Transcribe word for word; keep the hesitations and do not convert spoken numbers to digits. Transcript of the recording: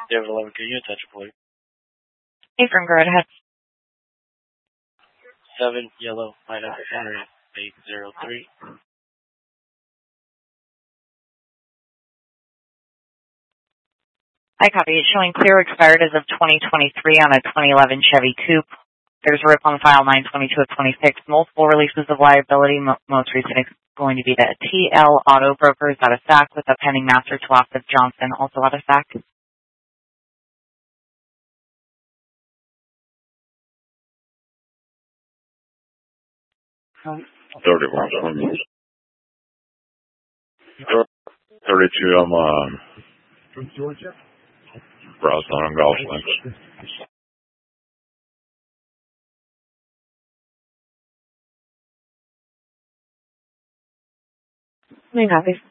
David eleven, can you attach a plate? Ephraim, go right ahead. seven, yellow, minus eight zero three. I copy. It's showing clear expired as of twenty twenty-three on a twenty eleven Chevy Coupe. There's a rip on file nine twenty-two of twenty-six. Multiple releases of liability. Mo most recent is going to be the T L Auto Brokers out of S A C with a pending master to Loftus Johnson, also out of S A C. thirty-one. thirty-two, I'm, um, browsing on golf links. I copy.